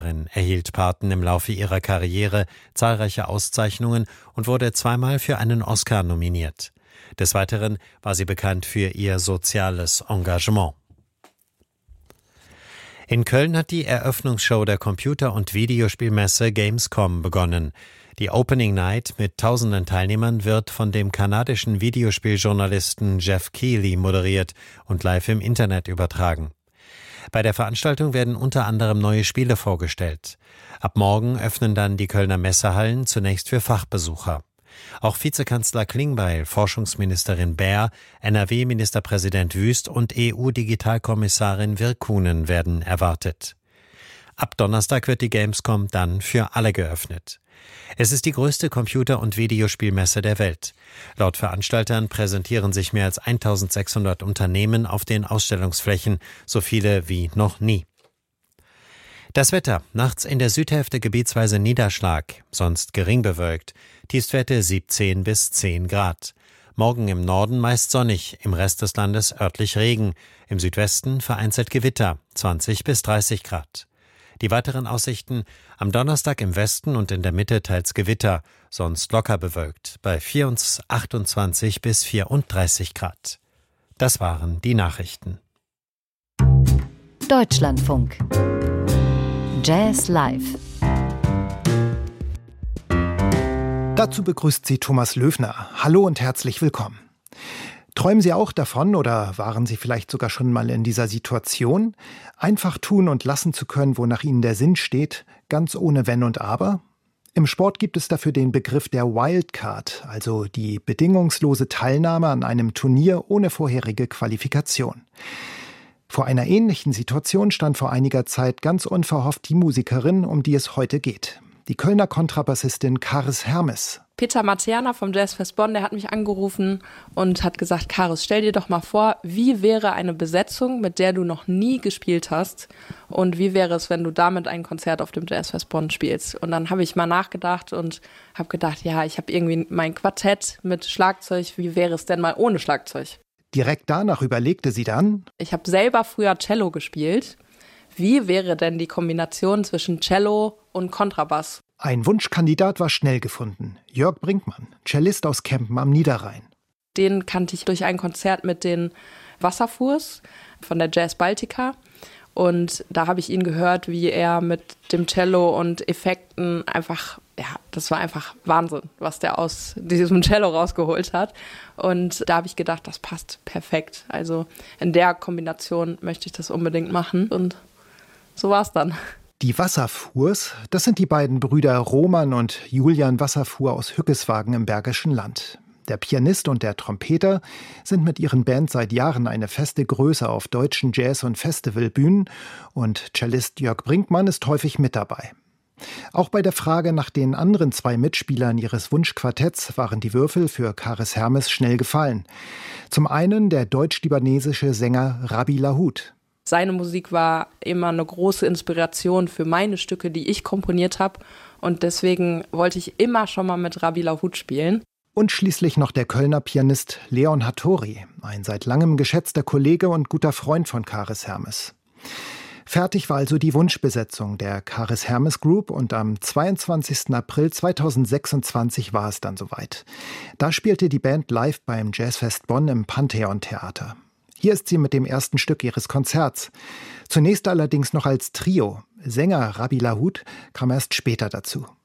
Erhielt Parton im Laufe ihrer Karriere zahlreiche Auszeichnungen und wurde zweimal für einen Oscar nominiert. Des Weiteren war sie bekannt für ihr soziales Engagement. In Köln hat die Eröffnungsshow der Computer- und Videospielmesse Gamescom begonnen. Die Opening Night mit tausenden Teilnehmern wird von dem kanadischen Videospieljournalisten Jeff Keighley moderiert und live im Internet übertragen. Bei der Veranstaltung werden unter anderem neue Spiele vorgestellt. Ab morgen öffnen dann die Kölner Messehallen zunächst für Fachbesucher. Auch Vizekanzler Klingbeil, Forschungsministerin Baer, NRW-Ministerpräsident Wüst und EU-Digitalkommissarin Virkkunen werden erwartet. Ab Donnerstag wird die Gamescom dann für alle geöffnet. Es ist die größte Computer- und Videospielmesse der Welt. Laut Veranstaltern präsentieren sich mehr als 1600 Unternehmen auf den Ausstellungsflächen, so viele wie noch nie. Das Wetter: Nachts in der Südhälfte gebietsweise Niederschlag, sonst gering bewölkt. Tiefstwerte 17 bis 10 Grad. Morgen im Norden meist sonnig, im Rest des Landes örtlich Regen. Im Südwesten vereinzelt Gewitter, 20 bis 30 Grad. Die weiteren Aussichten: am Donnerstag im Westen und in der Mitte teils Gewitter, sonst locker bewölkt, bei 28 bis 34 Grad. Das waren die Nachrichten. Deutschlandfunk. Jazz Live. Dazu begrüßt Sie Thomas Löwner. Hallo und herzlich willkommen. Träumen Sie auch davon oder waren Sie vielleicht sogar schon mal in dieser Situation, einfach tun und lassen zu können, wonach Ihnen der Sinn steht, ganz ohne Wenn und Aber? Im Sport gibt es dafür den Begriff der Wildcard, also die bedingungslose Teilnahme an einem Turnier ohne vorherige Qualifikation. Vor einer ähnlichen Situation stand vor einiger Zeit ganz unverhofft die Musikerin, um die es heute geht. Die Kölner Kontrabassistin Karis Hermes. Peter Materna vom Jazzfest Bonn, der hat mich angerufen und hat gesagt: Karis, stell dir doch mal vor, wie wäre eine Besetzung, mit der du noch nie gespielt hast, und wie wäre es, wenn du damit ein Konzert auf dem Jazzfest Bonn spielst? Und dann habe ich mal nachgedacht und habe gedacht, ja, ich habe irgendwie mein Quartett mit Schlagzeug, wie wäre es denn mal ohne Schlagzeug? Direkt danach überlegte sie dann: Ich habe selber früher Cello gespielt. Wie wäre denn die Kombination zwischen Cello und Kontrabass? Ein Wunschkandidat war schnell gefunden. Jörg Brinkmann, Cellist aus Kempen am Niederrhein. Den kannte ich durch ein Konzert mit den Wasserfuhrs von der Jazz Baltica. Und da habe ich ihn gehört, wie er mit dem Cello und Effekten einfach, ja, das war einfach Wahnsinn, was der aus diesem Cello rausgeholt hat. Und da habe ich gedacht, das passt perfekt. Also in der Kombination möchte ich das unbedingt machen. Und so war es dann. Die Wasserfuhrs, das sind die beiden Brüder Roman und Julian Wasserfuhr aus Hückeswagen im Bergischen Land. Der Pianist und der Trompeter sind mit ihren Bands seit Jahren eine feste Größe auf deutschen Jazz- und Festivalbühnen und Cellist Jörg Brinkmann ist häufig mit dabei. Auch bei der Frage nach den anderen zwei Mitspielern ihres Wunschquartetts waren die Würfel für Karis Hermes schnell gefallen. Zum einen der deutsch-libanesische Sänger Rabbi Lahoud. Seine Musik war immer eine große Inspiration für meine Stücke, die ich komponiert habe. Und deswegen wollte ich immer schon mal mit Rabbi Lahoud spielen. Und schließlich noch der Kölner Pianist Leon Hattori, ein seit langem geschätzter Kollege und guter Freund von Karis Hermes. Fertig war also die Wunschbesetzung der Karis Hermes Group und am 22. April 2026 war es dann soweit. Da spielte die Band live beim Jazzfest Bonn im Pantheon Theater. Hier ist sie mit dem ersten Stück ihres Konzerts. Zunächst allerdings noch als Trio. Sänger Rabbi Lahoud kam erst später dazu.